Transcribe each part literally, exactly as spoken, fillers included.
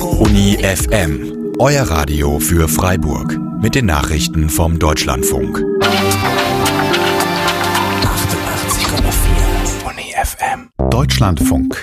Uni F M, euer Radio für Freiburg. Mit den Nachrichten vom Deutschlandfunk. achtundachtzig Komma vier Uni F M. Deutschlandfunk.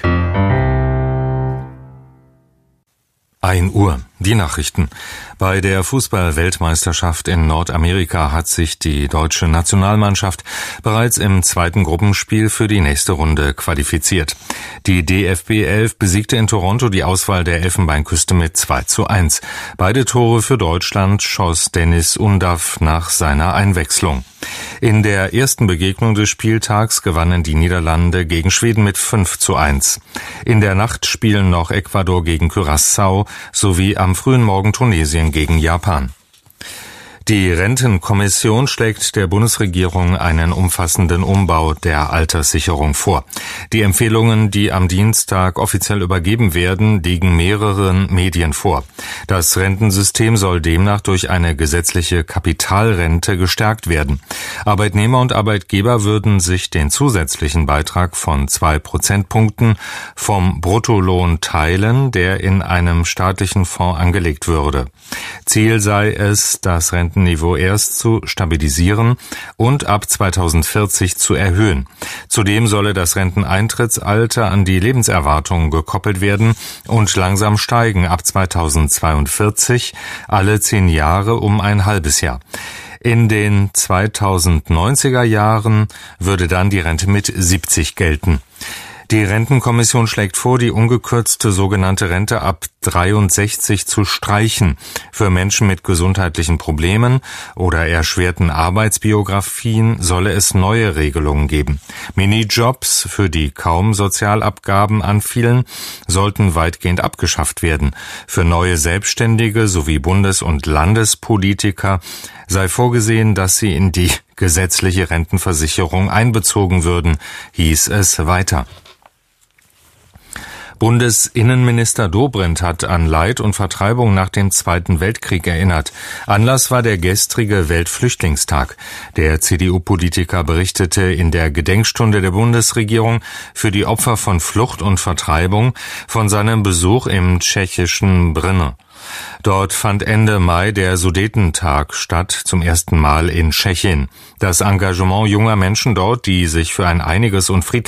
ein Uhr. Die Nachrichten. Bei der Fußball-Weltmeisterschaft in Nordamerika hat sich die deutsche Nationalmannschaft bereits im zweiten Gruppenspiel für die nächste Runde qualifiziert. Die D F B elf besiegte in Toronto die Auswahl der Elfenbeinküste mit zwei zu eins. Beide Tore für Deutschland schoss Dennis Undav nach seiner Einwechslung. In der ersten Begegnung des Spieltags gewannen die Niederlande gegen Schweden mit fünf zu eins. In der Nacht spielen noch Ecuador gegen Curaçao sowie am frühen Morgen Tunesien gegen Japan. Die Rentenkommission schlägt der Bundesregierung einen umfassenden Umbau der Alterssicherung vor. Die Empfehlungen, die am Dienstag offiziell übergeben werden, liegen mehreren Medien vor. Das Rentensystem soll demnach durch eine gesetzliche Kapitalrente gestärkt werden. Arbeitnehmer und Arbeitgeber würden sich den zusätzlichen Beitrag von zwei Prozentpunkten vom Bruttolohn teilen, der in einem staatlichen Fonds angelegt würde. Ziel sei es, das Renten Niveau erst zu stabilisieren und ab zweitausendvierzig zu erhöhen. Zudem solle das Renteneintrittsalter an die Lebenserwartung gekoppelt werden und langsam steigen ab zweitausendzweiundvierzig alle zehn Jahre um ein halbes Jahr. In den zweitausendneunziger Jahren würde dann die Rente mit siebzig gelten. Die Rentenkommission schlägt vor, die ungekürzte sogenannte Rente ab dreiundsechzig zu streichen. Für Menschen mit gesundheitlichen Problemen oder erschwerten Arbeitsbiografien solle es neue Regelungen geben. Minijobs, für die kaum Sozialabgaben anfielen, sollten weitgehend abgeschafft werden. Für neue Selbstständige sowie Bundes- und Landespolitiker sei vorgesehen, dass sie in die gesetzliche Rentenversicherung einbezogen würden, hieß es weiter. Bundesinnenminister Dobrindt hat an Leid und Vertreibung nach dem Zweiten Weltkrieg erinnert. Anlass war der gestrige Weltflüchtlingstag. Der C D U-Politiker berichtete in der Gedenkstunde der Bundesregierung für die Opfer von Flucht und Vertreibung von seinem Besuch im tschechischen Brno. Dort fand Ende Mai der Sudetentag statt, zum ersten Mal in Tschechien. Das Engagement junger Menschen dort, die sich für ein einiges und friedliches